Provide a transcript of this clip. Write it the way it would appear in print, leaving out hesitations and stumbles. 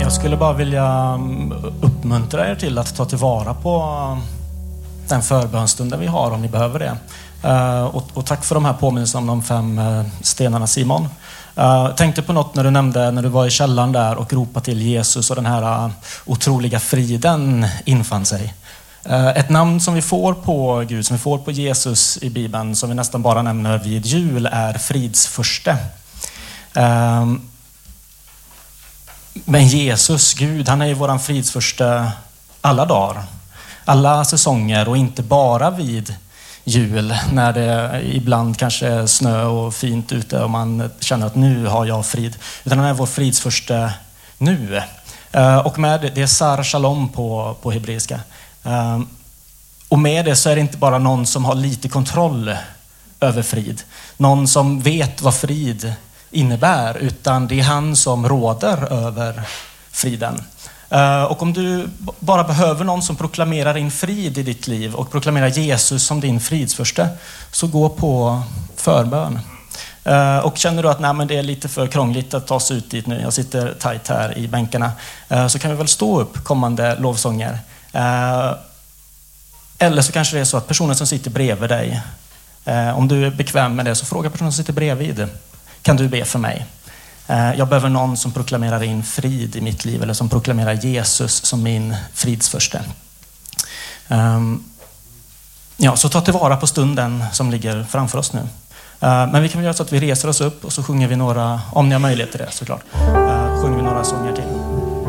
Jag skulle bara vilja uppmuntra er till att ta tillvara på den förbönstunden vi har om ni behöver det. Och tack för de här påminnelserna om de 5 stenarna, Simon. Tänkte på något när du nämnde när du var i källan där och ropade till Jesus och den här otroliga friden infann sig. Ett namn som vi får på Gud, som vi får på Jesus i Bibeln, som vi nästan bara nämner vid jul, är fridsförste. Men Jesus, Gud, han är ju våran fridsförste alla dagar, alla säsonger, och inte bara vid jul när det ibland kanske är snö och fint ute och man känner att nu har jag frid, utan han är vår fridsförste nu. Och med det är Sar Shalom på hebreiska. Och med det så är det inte bara någon som har lite kontroll över frid, någon som vet vad frid innebär, utan det är han som råder över friden. Och om du bara behöver någon som proklamerar in frid i ditt liv och proklamerar Jesus som din fridsförste, så gå på förbön. Och känner du att nej, men det är lite för krångligt att ta sig ut dit nu, jag sitter tajt här i bänkarna, så kan vi väl stå upp kommande lovsånger. Eller så kanske det är så att personen som sitter bredvid dig, om du är bekväm med det, så fråga personen som sitter bredvid: kan du be för mig? Jag behöver någon som proklamerar in frid i mitt liv, eller som proklamerar Jesus som min fridsförste. Ja, så ta tillvara på stunden som ligger framför oss nu. Men vi kan väl göra så att vi reser oss upp och så sjunger vi några, om ni har möjlighet till det såklart, sjunger vi några sånger till.